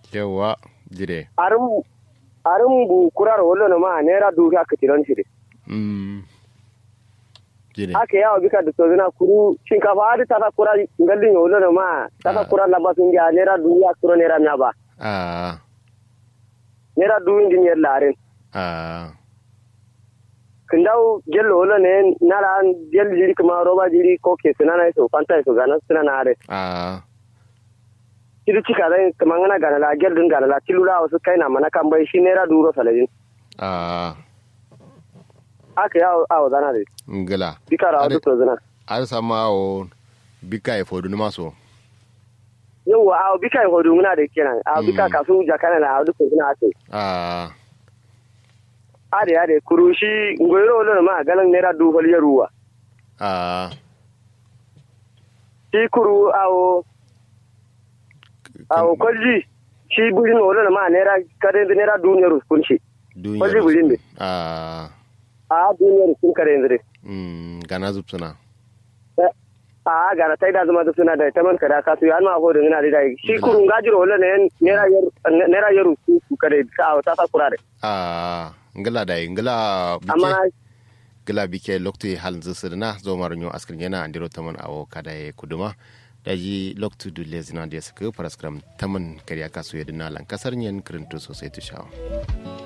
yawa jire arum bu kurar wolo no ma naira du ka kitiron shi jire ake yawo bika da tozuna kuru shinkafa hadi tata kura ngallin wolo no ma tata kura labatun ja naira du ya kuro naira nya ba naira du indin yer laren kindau jello wolo ne nara jel jiri kuma roba jiri ko ke sunana so fanta so gana sunana are kidu cika dai kamangana gana la gel dun gana la tilura wasu kaina mana kan bai shi naira duro salajin aka yawo awo zana dai ngala bikara wasu to zana ar sama o bika e fodu maso yawa awo bika e fodu muna da kenan awo bika kasu jakana la awo to zana ake ade kurushi ngoyro wolo ma galan naira du hol yaruwa shi kuru awo kwalji shi burin wolo ma naira kare naira duniyar kunshi kwalji burin ne duniyar kun kare ndire gana zupsuna gana tai da zuma zupsuna da taman kada ka su yana ho da ngina da shi kurun gajiro wolo ne naira yaru ku kare sa ta kurare ngala dai ngala bike ngala bike lokti hal zusirna zo marnyo askrin yana andiro taman awo kada e kuduma daji loktu du lezina da suka paraskram taman kariya kasu yadina lan kasar nyen kirinto sosai tushawa